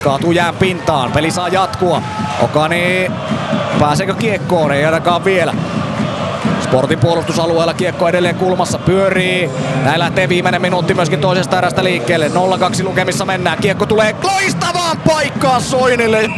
Kaatuu jään pintaan, peli saa jatkua. Okani, pääseekö kiekkoon? Ei ainakaan vielä. Sportin puolustusalueella kiekko edelleen kulmassa, pyörii. Näin lähtee viimeinen minuutti myöskin toisesta erästä liikkeelle. 0-2 lukemissa mennään. Kiekko tulee loistavaan paikkaan Soinille.